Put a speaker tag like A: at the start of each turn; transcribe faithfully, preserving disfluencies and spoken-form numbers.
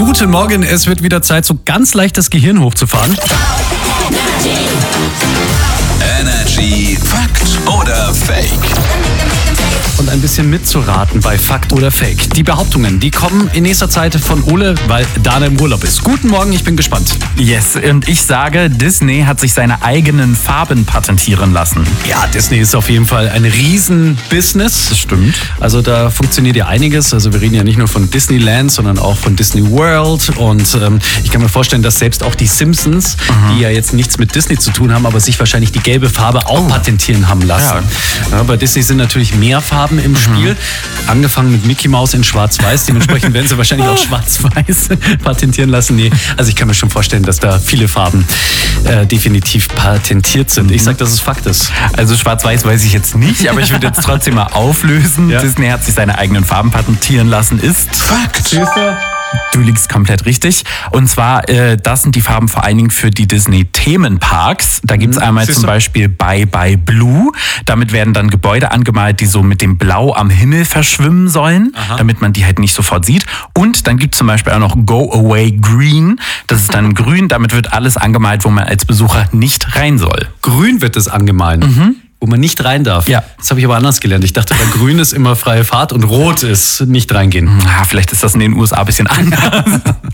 A: Guten Morgen, es wird wieder Zeit, so ganz leicht das Gehirn hochzufahren.
B: Energy Fakt oder Fake?
A: Und ein bisschen mitzuraten bei Fakt oder Fake. Die Behauptungen, die kommen in nächster Zeit von Ole, weil Dana im Urlaub ist. Guten Morgen, ich bin gespannt.
C: Yes, und ich sage, Disney hat sich seine eigenen Farben patentieren lassen.
A: Ja, Disney ist auf jeden Fall ein Riesen-Business.
C: Das stimmt.
A: Also da funktioniert ja einiges. Also wir reden ja nicht nur von Disneyland, sondern auch von Disney World. Und ähm, ich kann mir vorstellen, dass selbst auch die Simpsons, mhm. die ja jetzt nichts mit Disney zu tun haben, aber sich wahrscheinlich die gelbe Farbe auch oh. patentieren haben lassen. Ja. Ja, bei Disney sind natürlich mehr Farben im Spiel. Mhm. Angefangen mit Mickey Mouse in Schwarz-Weiß. Dementsprechend werden sie wahrscheinlich auch Schwarz-Weiß patentieren lassen. Nee, also ich kann mir schon vorstellen, dass da viele Farben äh, definitiv patentiert sind. Ich sag, dass es Fakt ist.
C: Also Schwarz-Weiß weiß ich jetzt nicht, aber ich würde jetzt trotzdem mal auflösen. Ja. Disney hat sich seine eigenen Farben patentieren lassen. Ist
A: Fakt.
C: Du liegst komplett richtig. Und zwar, äh, das sind die Farben vor allen Dingen für die Disney-Themenparks. Da gibt's einmal Siehst zum du? Beispiel Bye Bye Blue. Damit werden dann Gebäude angemalt, die so mit dem Blau am Himmel verschwimmen sollen, Aha. damit man die halt nicht sofort sieht. Und dann gibt's zum Beispiel auch noch Go Away Green. Das ist dann grün. Damit wird alles angemalt, wo man als Besucher nicht rein soll.
A: Grün wird es angemalt. Mhm. Wo man nicht rein darf.
C: Ja.
A: Das habe ich aber anders gelernt. Ich dachte, bei Grün ist immer freie Fahrt und Rot ist nicht reingehen.
C: Ja, vielleicht ist das in den U S A ein bisschen anders.